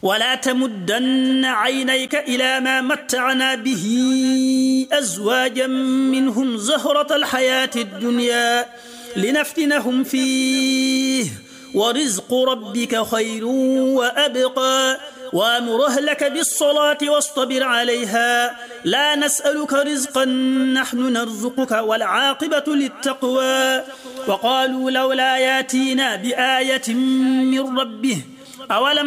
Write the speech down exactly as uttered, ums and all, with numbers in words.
ولا تمدن عينيك إلى ما متعنا به أزواجا منهم زهرة الحياة الدنيا لنفتنهم فيه ورزق ربك خير وأبقى وأمر أهلك بالصلاة واصطبر عليها لا نسألك رزقا نحن نرزقك والعاقبة للتقوى وقالوا لولا ياتينا بآية من ربه أولم